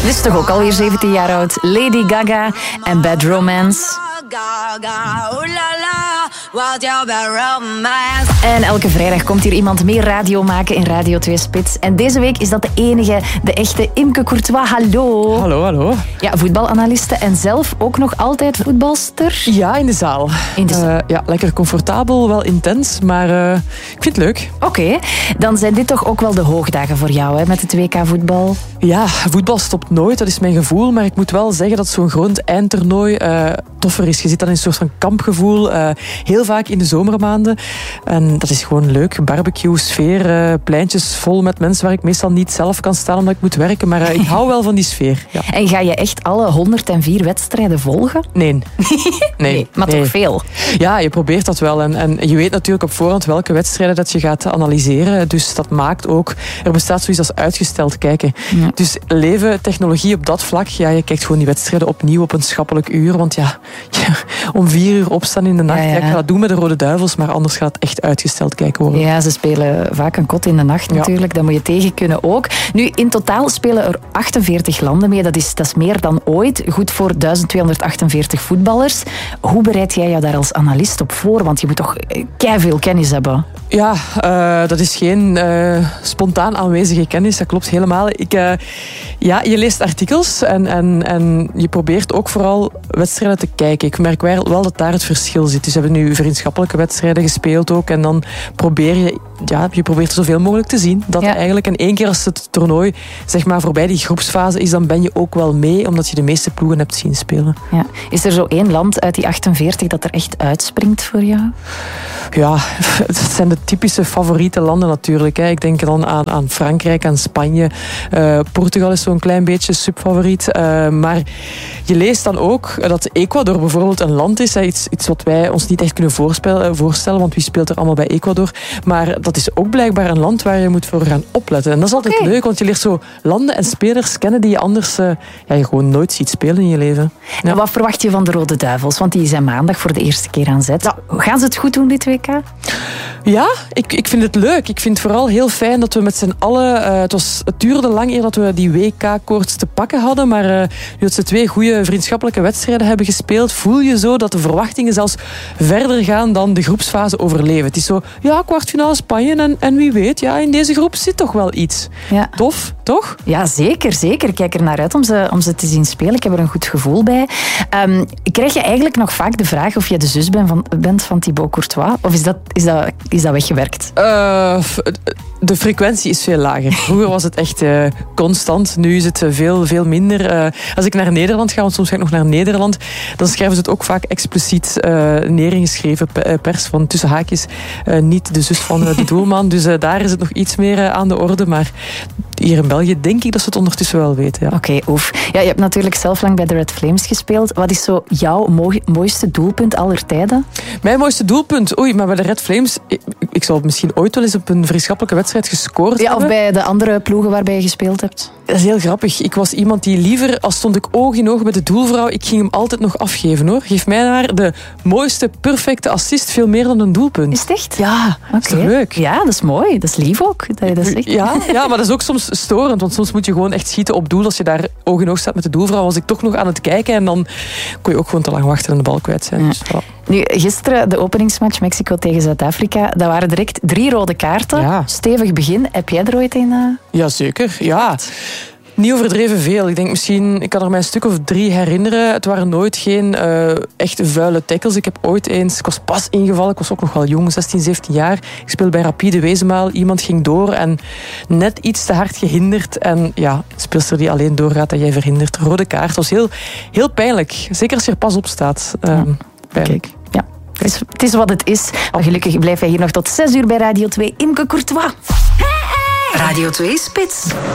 Dit is toch ook alweer 17 jaar oud. Lady Gaga en Bad Romance. En elke vrijdag komt hier iemand meer radio maken in Radio 2 Spits. En deze week is dat de enige, de echte Imke Courtois. Hallo. Hallo. Ja, voetbalanaliste en zelf ook nog altijd voetbalster? Ja, in de zaal. Ja, lekker comfortabel, wel intens, maar ik vind het leuk. Oké, dan zijn dit toch ook wel de hoogdagen voor jou, hè, met het WK-voetbal? Ja, voetbal stopt nooit, dat is mijn gevoel. Maar ik moet wel zeggen dat zo'n groot eindtoernooi toffer is. Je zit dan in een soort van kampgevoel, heel vaak in de zomermaanden. En dat is gewoon leuk. Barbecue, sfeer, pleintjes vol met mensen waar ik meestal niet zelf kan staan omdat ik moet werken. Maar ik hou wel van die sfeer. Ja. En ga je echt alle 104 wedstrijden volgen? Nee. Maar toch veel? Ja, je probeert dat wel. En je weet natuurlijk op voorhand welke wedstrijden dat je gaat analyseren. Dus dat maakt ook... Er bestaat zoiets als uitgesteld kijken. Ja. Dus leven, technologie op dat vlak. Ja, je kijkt gewoon die wedstrijden opnieuw op een schappelijk uur. Want ja, om 4 uur opstaan in de nacht. Ja. Ik ga dat doen met de Rode Duivels, maar anders gaat het echt uitgesteld kijken worden. Ja, ze spelen vaak een kot in de nacht natuurlijk. Dat moet je tegen kunnen ook. Nu, in totaal spelen er 48 landen mee. Dat is meer dan ooit. Goed voor 1248 voetballers. Hoe bereid jij jou daar als analist op voor? Want je moet toch keiveel kennis hebben. Ja, dat is geen spontaan aanwezige kennis. Dat klopt helemaal. Je leest artikels en je probeert ook vooral wedstrijden te kijken. Ik merk wel dat daar het verschil zit. Dus we hebben nu vriendschappelijke wedstrijden gespeeld ook. En dan probeer je probeert er zoveel mogelijk te zien. Dat eigenlijk. En 1 keer als het toernooi zeg maar voorbij die groepsfase is, dan ben je ook wel mee, omdat je de meeste ploegen hebt zien spelen. Ja. Is er zo 1 land uit die 48 dat er echt uitspringt voor jou? Ja, het zijn de typische favoriete landen natuurlijk. Ik denk dan aan Frankrijk, aan Spanje. Portugal is zo'n klein beetje subfavoriet. Maar je leest dan ook dat Ecuador bijvoorbeeld een land is. Iets wat wij ons niet echt kunnen voorstellen, want wie speelt er allemaal bij Ecuador? Maar dat is ook blijkbaar een land waar je moet voor gaan opletten. En dat is altijd leuk, want je leert zo landen en spelers kennen die je anders je gewoon nooit ziet spelen in je leven. Ja. En wat verwacht je van de Rode Duivels? Want die zijn maandag voor de eerste keer aan zet. Ja. Gaan ze het goed doen dit WK? Ja, ik vind het leuk. Ik vind het vooral heel fijn dat we met z'n allen... Het duurde lang eer dat we die WK-koorts te pakken hadden, maar nu dat ze 2 goede vriendschappelijke wedstrijden hebben gespeeld, voel je zo dat de verwachtingen zelfs verder gaan dan de groepsfase overleven. Het is zo, kwartfinale Spanje en wie weet, in deze groep zit toch wel iets. Ja. Tof, toch? Ja, zeker. Ik kijk er naar uit om ze te zien spelen. Ik heb er een goed gevoel bij. Krijg je eigenlijk nog vaak de vraag of je de zus bent van Thibaut Courtois? Of is dat weggewerkt? De frequentie is veel lager. Vroeger was het echt constant. Nu is het veel minder. Als ik naar Nederland ga, want soms ga ik nog naar Nederland, dan schrijven ze het ook vaak expliciet neergeschreven pers van tussen haakjes. Niet de zus van de doelman. Dus daar is het nog iets meer aan de orde. Maar hier in België denk ik dat ze het ondertussen wel weten. Ja. Oké, oef. Ja, je hebt natuurlijk zelf lang bij de Red Flames gespeeld. Wat is zo jouw mooiste doelpunt aller tijden? Mijn mooiste doelpunt? Oei, maar bij de Red Flames... Ik zal misschien ooit wel eens op een vriendschappelijke wedstrijd gescoord hebben. Of bij de andere ploegen waarbij je gespeeld hebt? Dat is heel grappig. Ik was iemand die liever, als stond ik oog in oog met de doelvrouw, ik ging hem altijd nog afgeven, hoor. Geef mij maar de mooiste, perfecte assist, veel meer dan een doelpunt. Is het echt? Ja, dat is toch leuk? Ja, dat is mooi. Dat is lief ook, dat je dat zegt. Ja, maar dat is ook soms storend, want soms moet je gewoon echt schieten op doel. Als je daar oog in oog staat met de doelvrouw, was ik toch nog aan het kijken en dan kon je ook gewoon te lang wachten en de bal kwijt zijn. Ja. Dus, voilà. Nu, gisteren de openingsmatch Mexico tegen Zuid-Afrika. Dat waren direct 3 rode kaarten. Ja. Stevig begin. Heb jij er ooit een? Jazeker, ja. Niet overdreven veel. Ik denk misschien, ik kan er mij een stuk of 3 herinneren. Het waren nooit geen echt vuile tackles. Ik heb ooit eens, ik was pas ingevallen, ik was ook nog wel jong, 16, 17 jaar. Ik speelde bij Rapide Wezenmaal. Iemand ging door en net iets te hard gehinderd. En ja, speelster die alleen doorgaat en jij verhindert. Rode kaart. Dat was heel, heel pijnlijk. Zeker als je er pas op staat. Pijnlijk. Ja. Het is wat het is. Maar gelukkig blijf jij hier nog tot 6 uur bij Radio 2. Imke Courtois. Radio 2 Spits.